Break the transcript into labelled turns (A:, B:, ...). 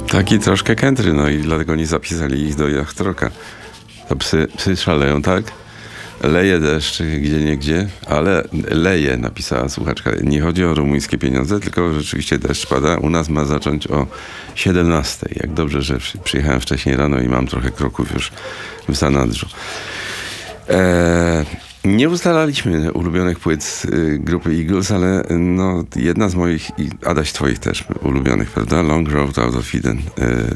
A: Taki troszkę country, no i dlatego nie zapisali ich do Yacht Rocka. To psy szaleją, tak? Leje deszcz gdzieniegdzie, ale leje, napisała słuchaczka. Nie chodzi o rumuńskie pieniądze, tylko rzeczywiście deszcz pada. U nas ma zacząć o 17. Jak dobrze, że przyjechałem wcześniej rano i mam trochę kroków już w zanadrzu. Nie ustalaliśmy ulubionych płyt grupy Eagles, ale no, jedna z moich, i Adaś twoich też ulubionych, prawda? Long Road Out of Eden.